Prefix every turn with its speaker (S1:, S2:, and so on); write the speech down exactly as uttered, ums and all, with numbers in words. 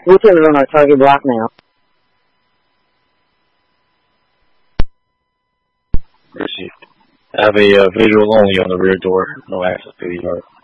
S1: We'll put it on our target block now.
S2: Receive. I have a uh, visual only on the rear door. No access to the yard.